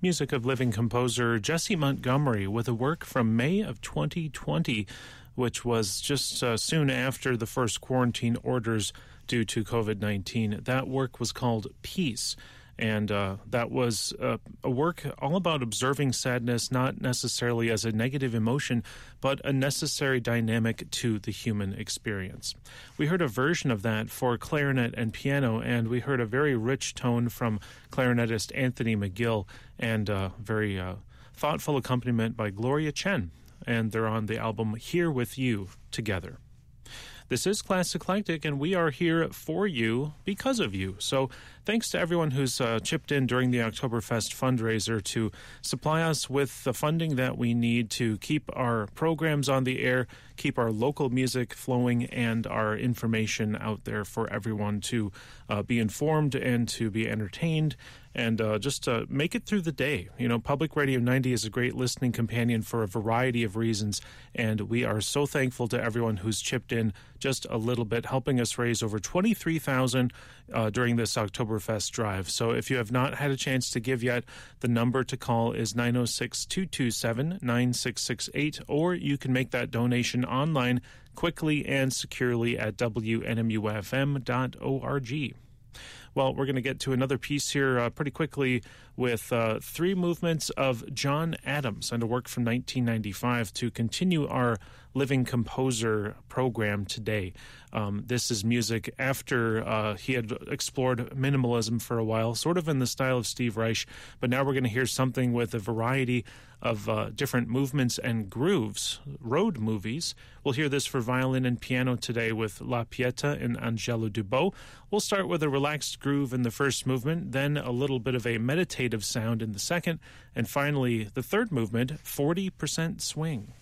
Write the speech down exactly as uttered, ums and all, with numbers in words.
Music of living composer Jessie Montgomery with a work from May of twenty twenty, which was just uh, soon after the first quarantine orders due to covid nineteen. That work was called Peace. And uh, that was uh, a work all about observing sadness, not necessarily as a negative emotion, but a necessary dynamic to the human experience. We heard a version of that for clarinet and piano, and we heard a very rich tone from clarinetist Anthony McGill, and a very uh, thoughtful accompaniment by Gloria Chen. And they're on the album Here With You Together. This is Class Eclectic, and we are here for you because of you. So thanks to everyone who's uh, chipped in during the Oktoberfest fundraiser to supply us with the funding that we need to keep our programs on the air, keep our local music flowing, and our information out there for everyone to uh, be informed and to be entertained and uh, just uh, make it through the day. You know, Public Radio ninety is a great listening companion for a variety of reasons, and we are so thankful to everyone who's chipped in just a little bit, helping us raise over twenty-three thousand dollars uh, during this Oktoberfest drive. So if you have not had a chance to give yet, the number to call is nine oh six, two two seven, nine six six eight, or you can make that donation online quickly and securely at w n m u f m dot org. Well, we're going to get to another piece here uh, pretty quickly with uh, three movements of John Adams and a work from nineteen ninety-five to continue our living composer program today. Um, this is music after uh, he had explored minimalism for a while, sort of in the style of Steve Reich, but now we're going to hear something with a variety of uh, different movements and grooves, road movies. We'll hear this for violin and piano today with La Pieta and Angelo Dubot. We'll start with a relaxed groove in the first movement, then a little bit of a meditative sound in the second, and finally, the third movement, forty percent swing.